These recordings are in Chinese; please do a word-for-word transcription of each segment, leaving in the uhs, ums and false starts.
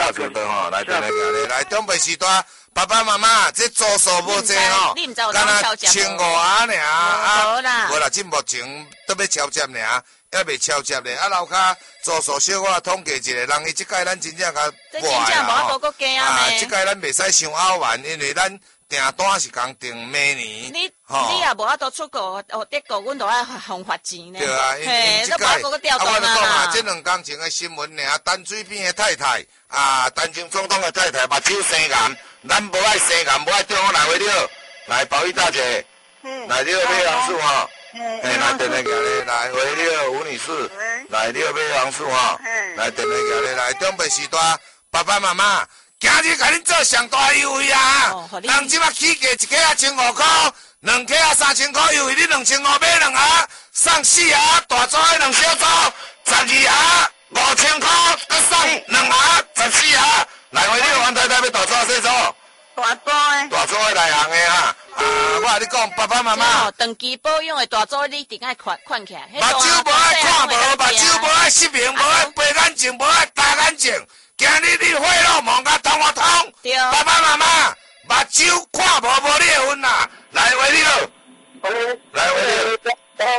大厝的吼，来等来行咧，来长辈时代，爸爸妈妈这组数无济吼，敢若千五啊尔啊，无啦，即目前都要超接尔，还未超接咧，啊楼骹组数小可统计一下，人伊即届咱真正较怪啊吼，啊，即届咱袂使伤拗慢，因为咱订单是讲定明年。 你你也无法度出国，哦，德国阮都爱互发钱呢。 对啊，因因即届，啊，我就讲啊，这两工前的新闻尔，陈水扁的太太，啊，陈前总统的太太，目睭生癌，咱无爱生癌，无爱中央来回了，来保育大姐，来了买杨树哈，哎，来等来行咧，来回了吴女士，来了买杨树哈，来等来行咧，来长辈时代，爸爸妈妈。今日甲恁做上大优惠啊！人即马起价一克啊千五块，两克啊三千块优惠，你两千五买两盒，送四盒大组的两小组，十二盒五千块，再送两盒十四盒。来回你王太太要大组小组？ 大组的。 大组的内行的啊！啊，我甲你讲，爸爸妈妈。 长期保养的大组，你一定爱看看起来。 目睭无爱看无，目睭无爱失明，无爱白眼睛，无爱大眼睛。今日你血肉望甲通我通，爸爸妈妈目睭看无无你的份啦，来回你了，来回你了，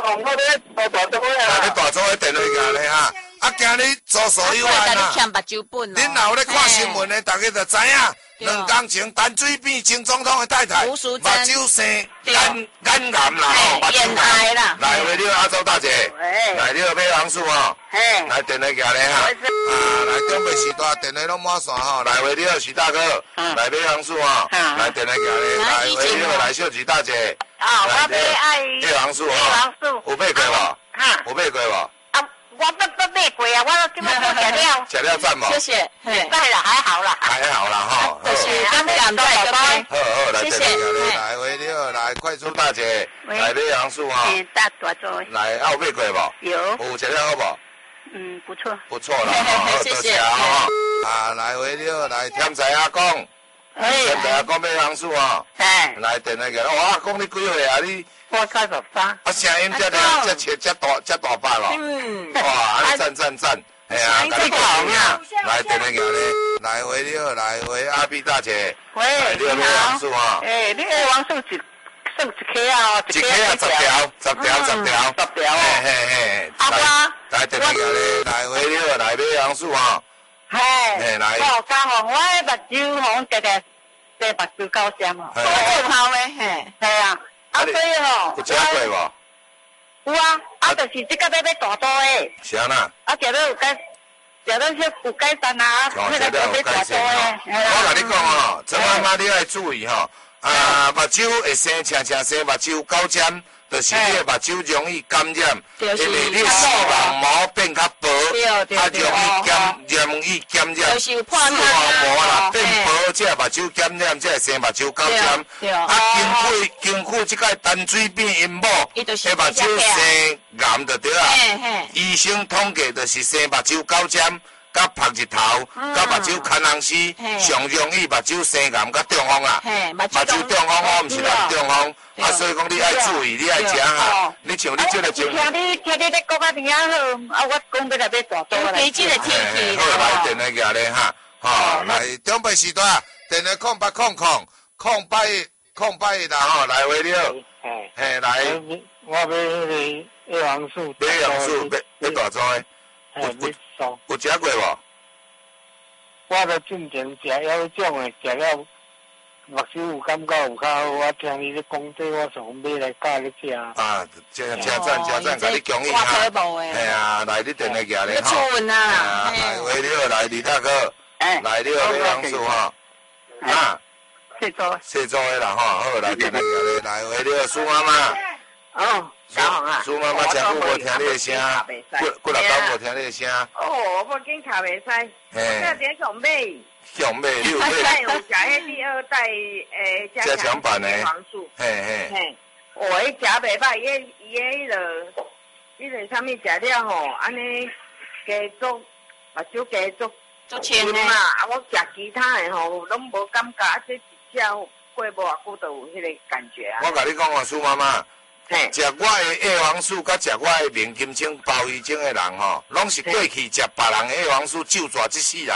来你大组的电话行咧哈，啊今日做所有案啦，恁若有咧看新闻的，大家就知影。两工前，陈水扁前总统的太太，目睭生眼眼癌啦，吼，目睭癌啦。来，为了阿周大姐，来了买杨树吼，来电话行咧哈，啊，来长辈时代电话拢满线吼，来为了徐大哥，来买杨树吼，来电话行咧，来为了来秀菊大姐， 啊，我买爱买杨树吼，有买过无？有买过无？ 我不不买过啊，我今麦都食了。 食了赞无？ 谢谢，在啦，还好啦。 还好啦哈。 就是咱两在这边。 好好，来，谢谢。来，为了来快速大姐，来买杨树哈。 大大做。 来，有买过无？有。有食了好无？ 嗯，不错。 不错啦，好，多谢哈。啊，来为了来添财阿公，添财阿公买杨树哈。哎。来电那个，我阿公你几岁啊？你？ 我九十三， 啊，声音这样，这切这大这大把咯，嗯，哇，安尼赞赞赞，哎呀，跟你讲啊，来电话个咧，来回你好，来回阿 B 大姐， 喂， 你好，王树哈， 哎，你个王树一算一克啊， 一克啊，十条，十条，十条， 十条， 嘿嘿嘿，阿爸，来电话个咧，来回你好，来买杨树哈， 嘿， 嘿来， 哦，嘉宏，我目睭红直直，这目睭高香哦，好好咧，嘿，系啊。啊，所以吼， 有食过无？有啊，啊，就是即个要要大多诶。 是安那？ 啊，食了有改，食了些有改善啊，迄个要要大多诶。 我甲你讲吼，陈妈妈你爱注意吼，啊，目睭会生青青生，目睭高尖，就是你的目睭容易感染，因为你视网膜变较薄，啊，容易感容易感染，视网膜啦变薄，这目睭感染，这会生目睭高尖。啊，经过经过这个陈水扁因某，迄目睭生癌就对啊。医生统计就是生目睭高尖。甲晒日头，甲目睭看红丝，上容易目睭生癌甲中风啦。目睭中风我毋是人中风，啊，所以讲你爱注意，你爱食哈。你像你这个情， 听你听你咧讲啊，听好，啊，我讲要来要大多啦。天气的天气。 好，来电话个咧哈，吼，来长辈时代，电话空八空空空八空八啦吼，来为了，嘿，来， 我买迄个叶黄素， 买杨树，买买大组的。有有有食过无？ 我都进前食了迄种诶，食了目睭有感觉有较好。我听你咧讲这，我想买来教你食。 啊，真真赞真赞，甲你讲一下。哎呀，来你电话寄咧吼。啊，来为了来李大哥，来了李杨树吼。啊， 谢做。 谢做诶啦吼，好来电话寄咧，来为了苏妈妈。 哦。 苏妈妈真久无听你的声，几几六天无听你的声。 哦，我紧卡袂使，我这点上买。 上买，你有买？ 有食迄第二代诶加强版的黄素。 嘿嘿。 嘿，我迄食袂歹，伊伊迄个，迄个啥物食了吼，安尼加足，目睭加足足清嘛。啊，我食其他的吼，拢无感觉，啊，这一食过无偌久就有迄个感觉啊。 我甲你讲哦，苏妈妈。食我的叶黄素，甲食我的明金清、包鱼精的人吼，拢是过去食别人的叶黄素，就抓这世人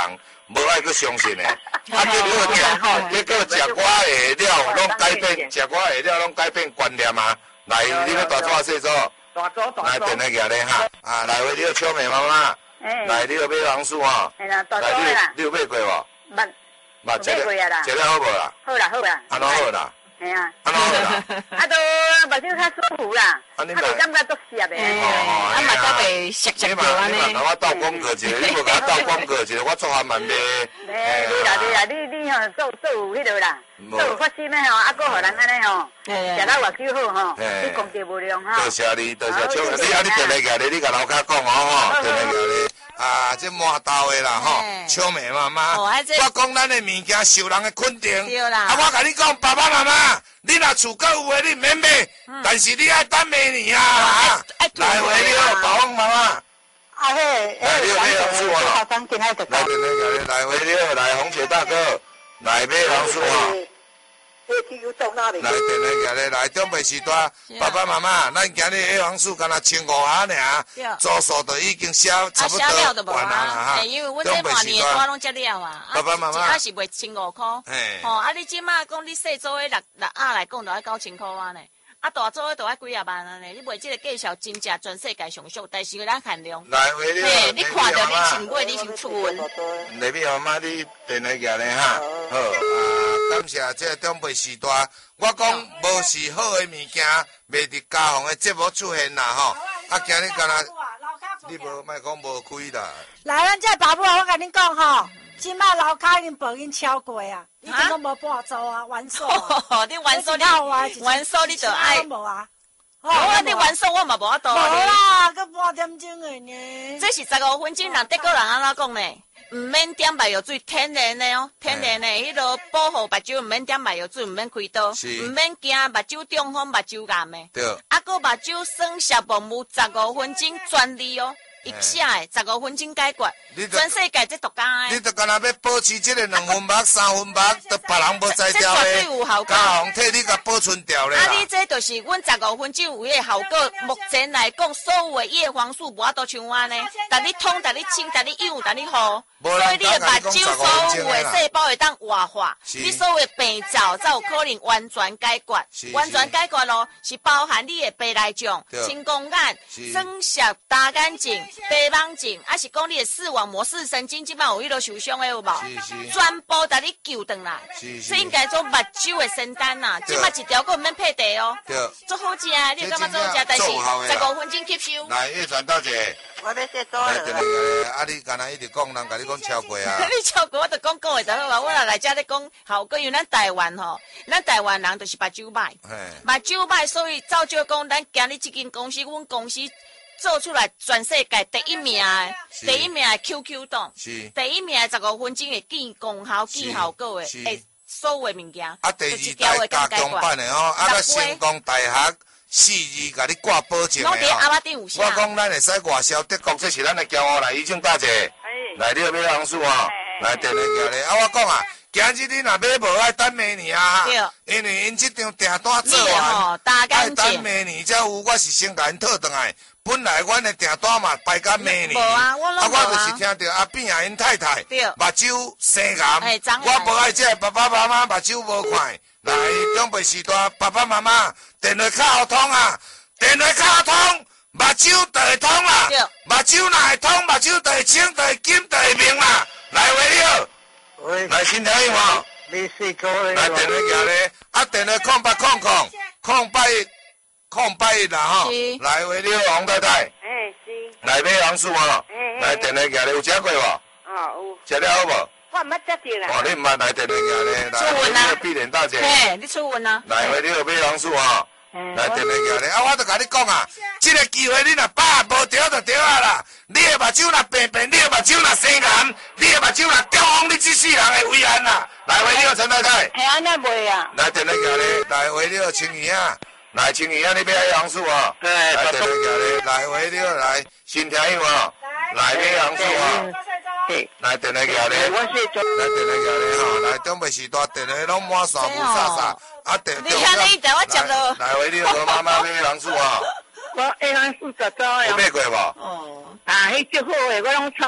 无爱去相信的。啊，结果食，结果食我的料，拢改变，食我的料拢改变观念啊！来，你要大做细做， 大做大做。 来，电来举咧哈！啊，来，为你要秋美妈妈，来，你要买红薯哈？ 系啦，大做啦。 啦。 你有买过无？ 捌。 捌食了，食了好无啦？ 好啦，好啦。 安怎好啦？ 系啊。 安怎好啦？ 啊，都目睭较舒服啦，啊，袂感觉足涩的。 哦，啊嘛才袂涩涩着安尼。 你嘛甲我斗广告一下，你无甲我斗广告一下，我做还蛮卖。 诶，对啦对啦，你你吼做做有迄落啦，做有发心的吼，啊，搁互人安尼吼，食到偌久好吼，你功德无量哈。 多谢你，多谢唱，你啊，你电来举咧，你甲老家讲哦吼，电来举咧。啊，这满豆的啦吼，秋梅妈妈，我讲咱的物件受人的肯定，啊，我甲你讲，爸爸妈妈，你若厝够有诶，你免买，但是你爱等明年啊，来回了，爸爸妈妈， 啊嘿， 来你买红薯啊， 来电来举咧，来回了，来红姐大哥，来买红薯啊。来，电来举咧，来中北时段，爸爸妈妈，咱今日一黄树敢若千五下尔，做数就已经写差不多完啦哈。 因为阮这半年我拢接了啊， 爸爸妈妈， 啊是卖千五块，吼，啊你即马讲你细做诶六六啊来讲就要九千块啊呢，啊大做诶就要几啊万啊呢，你卖即个介绍真正全世界上俗，但是咱限量。 来，为了， 你看到你穿过你先出运。 那边妈妈你电来举咧哈，好啊。感谢这个中北时段，我讲无是好的物件，袂伫家访的节目出现啦吼。啊，今日敢若你无莫讲无开啦。 来，咱这爸母，我甲恁讲吼，即摆楼骹已经无因超过啊，已经拢无半组啊，完售啊。 你完售你完售你就爱。 无啊。 我你完售我嘛无法度。无啦，搁半点钟的呢。 这是十五分钟，人德国人安怎讲呢？唔免点白药水，天然的哦，天然的，迄落保护目睭，唔免点白药水，唔免开刀，唔免惊目睭中风、目睭癌的。 对。 啊，搁目睭酸涩薄雾，十五分钟专利哦，一写的十五分钟解决，全世界这独家的。 你就干那要保持这个两分目、三分目，都别人无知掉的。 这绝对有效果。 家行替你甲保存掉咧。 啊，你这就是阮十五分钟有迄个效果。目前来讲，所有的叶黄素无法度像安尼，但你通、但你清、但你用、但你好。所以你的目睭所有的细胞会当活化，你所有的病灶才有可能完全解决。完全解决咯，是包含你的白内障、青光眼、酸涩、大眼睛、白盲症，还是讲你的视网膜、视神经，即摆有迄落受伤的有无？全部带你救回来。所以应该做目睭的仙丹呐，即摆一条个唔免配地哦。做好食，你感觉做好食，但是十五分钟吸收。 来，叶传大姐。 我要说做了。啊，你刚才一直讲，人甲你讲超过啊。 你超过我就讲讲话就好啊，我来来遮咧讲效果，因为咱台湾吼，咱台湾人就是目睭歹，目睭歹，所以照照讲，咱今日这间公司，阮公司做出来全世界第一名的，第一名的 Q Q 档，第一名的十五分钟会见功效、见效果的，诶，所有的物件。 啊，第二代加强版的吼，啊个成功大学。四字甲你挂保证的哦！我讲咱会使外销德国，这是咱的骄傲来，医生大姐，来你要买红薯哦，来电来举咧。啊，我讲啊，今日你若买无爱等明年啊，因为因这张订单做完，爱等明年才有。我是先甲因套转来，本来阮的订单嘛排到明年，啊，我就是听到阿扁啊因太太目睭生癌，我无爱这爸爸妈妈目睭无看。来，中北时段，爸爸妈妈电话卡好通啊！电话卡好通，目睭就会通啦。目睭若会通，目睭就会清，就会金，就会明啦。来，为了，来新听有无？ 你四个来电话举咧，啊电话空八空空空八一空八一啦吼。来，为了王太太。 哎，是。 来买红薯哦。来电话举咧，有食过无？ 哦，有。 食了好无？ 我唔捌食着啦。 哦，你唔捌来电话举咧，来，你必然大姐。 嘿，你出运啊？ 来，为你要买红薯哦。来电话举咧，啊，我著甲你讲啊，这个机会你若把握无着就对啊啦。你的目睭若病病，你的目睭若生癌，你的目睭若中风，你这世人的危险啦。来，为你陈太太。 系安尼卖啊？ 来电话举咧，来为你青鱼啊，来青鱼啊，你买红薯哦。来电话举咧，来为你来新听有无？来买红薯哦。来电话举咧，来电话举咧吼，来中北时段电话拢满线无煞煞，啊电。 你看你等我接咯。 来为你和妈妈买红薯哦。 我一红薯十组呀。 有买过无？ 哦。啊，迄足好诶，我拢插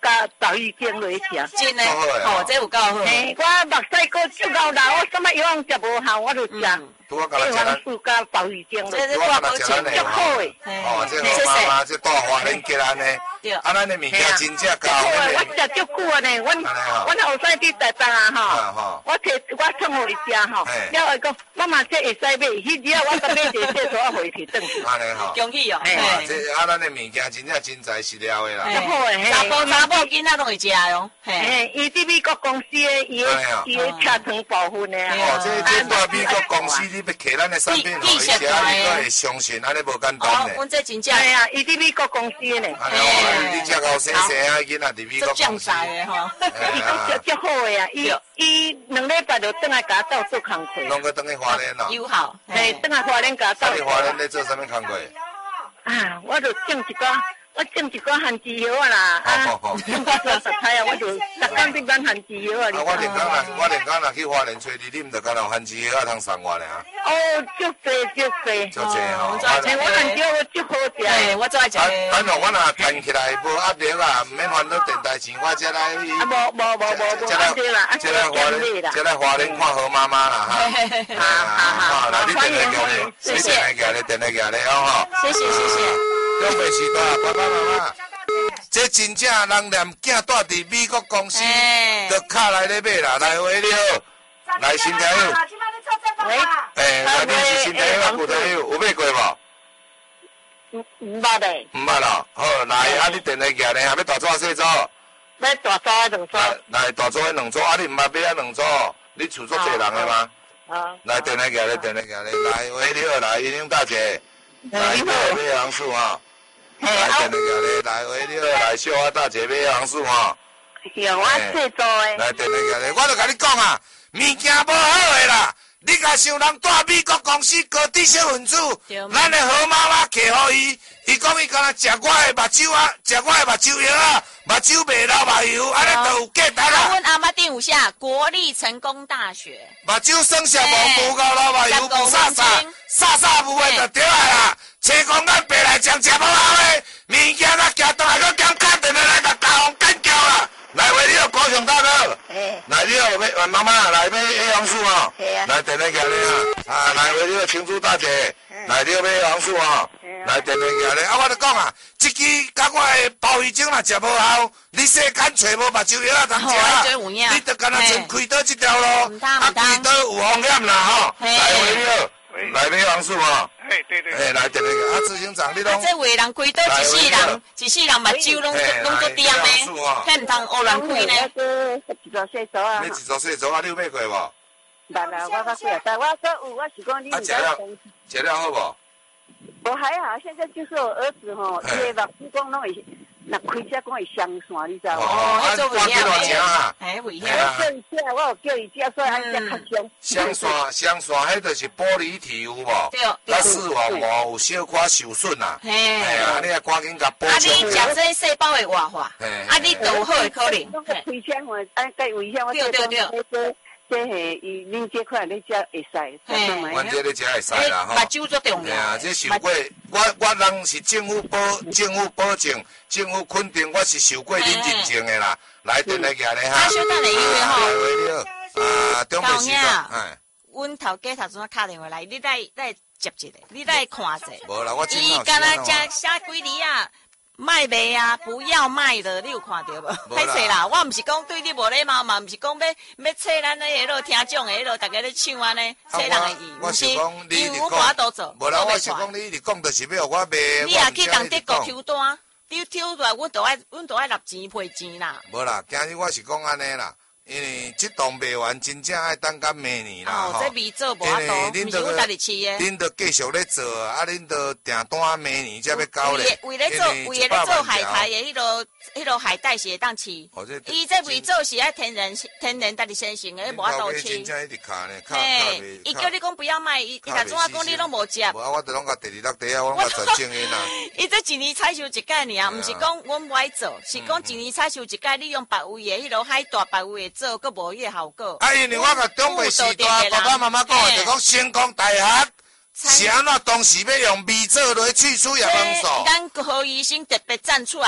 加鲍鱼精落去食。 真诶，哦，这有够好。 嘿，我目屎哥足够老，我什么药食无效，我就食。叶黄素加鲍鱼精落， 这挂保险足好诶。 哦，这好妈妈，这大花莲吉安尼，啊，咱的物件真正高。 我食足久啊呢，阮阮后生伫台北啊吼，我摕我送互伊食吼，了后讲妈妈这会使买，迄日啊我甲买一个厕所回去转去。 安尼吼， 恭喜哦！ 这啊，咱的物件真正真材实料的啦。 足好诶， 查甫查某囡仔拢会食哟。 嘿，伊伫美国公司诶，伊诶伊诶车床部分诶。 哦，这这在美国公司你要摕咱的产品，伊写啊，伊个会相信，安尼无简单咧。哦，阮这真正系啊，伊伫美国公司咧。 安尼哦，你只高生生啊，囡仔伫美国公司。 诶吼， 伊讲足足好诶啊，伊伊两礼拜就转来甲我斗做工课。 拢去转去花莲咯。 友好， 嘿，转来花莲甲我斗。 你花莲咧做啥物工课？ 啊，我就种一寡。我种一寡番薯叶啊啦，啊，种到做食材啊，我就逐工伫买番薯叶啊。 啊，我连讲啦，我连讲啦，去花莲找你，你毋就干那番薯叶啊，通送我俩。 哦，足济足济， 足济吼。 嘿，我番薯我足好食。 嘿，我最爱食。 等下我若谈起来无压力啊，毋免烦恼电台钱，我才来。啊， 无无无无无压力啦，啊， 才来花莲，才来花莲看好妈妈啦哈。 好好好， 来你电来叫你， 谢谢。 电来叫你，电来叫你哦吼。 谢谢谢谢。 中北时代，爸爸妈妈，这真正人念囝住伫美国公司，就卡来咧买啦，来回了，来新朋友。 喂。 诶，来你是新朋友啊，旧朋友，有买过无？ 唔唔捌嘞。 唔捌啦，好，来啊，你电来叫你，还要大组细组？ 要大组还两组？ 来大组还两组，啊，你唔捌买啊两组？你厝足侪人的吗？啊。来电来叫你，电来叫你，来回了，来英英大姐，来买买杨树啊。来，电来叫你，来回了，来小花大姐买杨树哈。 是啊，我制作的。 来，电来叫你，我就甲你讲啊，物件无好的啦，你甲想人住美国公司高知识分子，咱的好妈妈客互伊，伊讲伊敢若食我的目睭啊，食我的目睭药啊，目睭卖老目油，安尼都有价值啦。 阮阿妈定有下国立成功大学。 目睭算小无无够老目油，无煞煞，煞煞无的就对啊啦。车公咱白来将食无好的，物件啊行倒来，搁讲打电话来甲大王干叫啦。来，为你有高雄大哥，来你有买妈妈来买叶黄素哦，来电来叫你啊，啊来为你有青珠大姐，来你要买叶黄素哦，来电来叫你，啊我就讲啊，这支甲我的鲍鱼精若食无效，你世间找无目睭药啊通食，你得干那全开刀这条路，啊开刀有风险啦吼，来为你有。来买黄素哦， 哎对对， 哎来电那个啊，执行长你拢， 这为人开刀一世人，一世人目睭拢拢都掂的，遐唔通胡乱开呢。 一组细组啊。 你一组细组啊，你有买过无？ 捌啦，我捌几啊，但我说有，我是讲你。 啊，食了，食了好无？ 我还好，现在就是我儿子吼，伊的目珠讲拢会，若开车讲会伤线，你知道无？ 哦，迄种危险啊！ 哎，危险。 我叫伊食，我有叫伊食，所以安只较伤。 双线，双线，迄就是玻璃体有无？ 对。 啊，视网膜有小可受损啦。 嘿。 哎呀，你啊赶紧甲补啊，你食这细胞的活化，啊，你都有好的可能。 开车吼，安介危险，我对对对。 这系伊恁这款你食会使， 阮这你食会使啦吼。 目睭最重要。 啊，这受过，我我人是政府保政府保证，政府肯定我是受过恁认证的啦。来电来家咧哈。 啊，小等下因为吼， 啊，中北时段， 哎，阮头家头先打电话来，你来来接一个，你来看者。 无啦，我真伊敢若食写几字啊？卖卖啊，不要卖的，你有看到无？歹势啦，我毋是讲对你无礼貌嘛，毋是讲要要切咱的迄落听众的迄落，大家咧唱安尼，切人的意， 毋是伊有法度做。 无啦，我是讲你一直讲，就是要我卖。 你也去当德国抽单，你抽出来，阮都爱，阮都爱纳钱赔钱啦。 无啦，今日我是讲安尼啦。因为这档卖完，真正爱等到明年啦吼。哦，这未做无法度，毋是阮家己饲的。 恁着继续咧做，啊，恁着订单明年才要交咧。 为咧做，为咧做海苔的迄落、迄落海带是会当饲。伊这未做是爱天然、天然家己生成的，无法度饲。 真正一直卡呢，卡卡伊叫你讲不要卖，伊伊甲怎啊讲你拢无食。 无啊，我着拢甲第二六地啊，我拢甲全正因啦。 伊这一年采收一届尔，毋是讲阮不爱做，是讲一年采收一届，你用别位的迄落海带别位的。做佫无迄个效果。 啊，因为我甲中北时代爸爸妈妈讲的，就讲成功大学是安怎当时要用微藻来去除叶黄素。 咱何医生特别站出来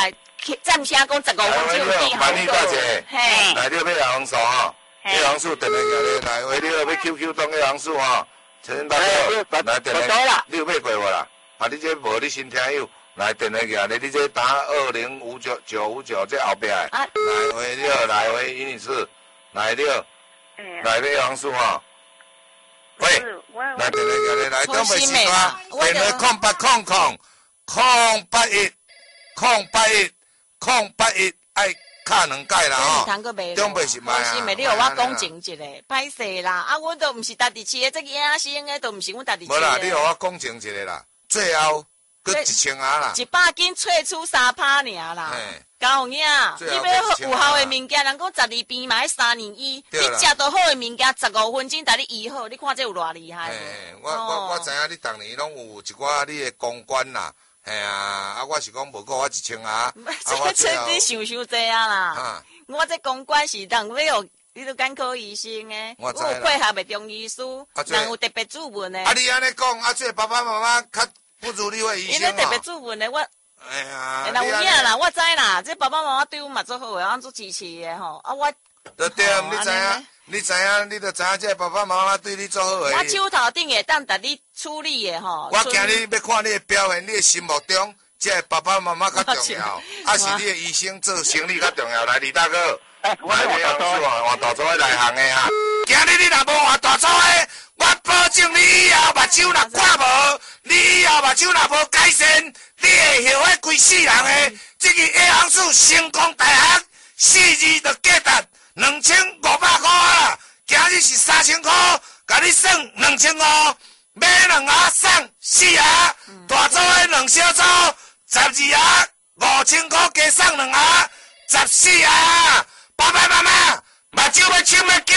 暂时讲十五分钟有变好过。嘿，来了要红素吼，叶黄素电话过来，来回你要 Q Q 当叶黄素吼，陈大哥来电话，你有买过无啦？啊，你这无你新听友。来电话过来，你这打二零五九九五九这后壁的，来回了，来回一零四，来了，来了杨叔哈，喂，来电话过来，来东北西瓜，电话空八空空空八一空八一空八一，爱卡两届啦吼，东北是卖啊， 是咪你互我讲情一下，歹势啦，啊，阮都毋是家己饲的，这个野生的都毋是阮家己饲的。 无啦，你互我讲情一下啦，最后。佮一千啊啦， 一百斤萃出三拍尔啦，高囝，你要有效的物件，人讲十二变嘛，三年医，你食到好的物件，十五分钟，带你医好，你看这有偌厉害？ 我我我知影你逐年拢有一寡你的公关啦，嘿啊，啊我是讲无过我一千啊， 这这你想伤济啊啦，我这公关是人要有。你都眼科医生诶，我有配合的中医师，人有特别主文诶。 啊，你安尼讲，啊，这爸爸妈妈较。不如你位医生哦。因为特别主文的我，哎呀，那有影啦，我知啦，这爸爸妈妈对我嘛做好诶，俺做支持的吼。啊，我对对，你知影，你知影，你就知影这爸爸妈妈对你做好诶。 我手头顶会当带你处理的吼。 我今日要看你的表现，你的心目中，这爸爸妈妈较重要，还是你的医生做生理较重要？来，李大哥，来，你杨叔啊，换大组的内行的啊。今日你若无换大组的。我保证你以后目睭若看无，你以后目睭若无改善，你会后悔规世人的。这个叶黄素成功大学四字就价值两千五百块啊！今日是三千块，甲你算两千五，买两盒送四盒，大组的两小组十二盒，五千块加送两盒，十四盒。爸爸妈妈，目睭要清要。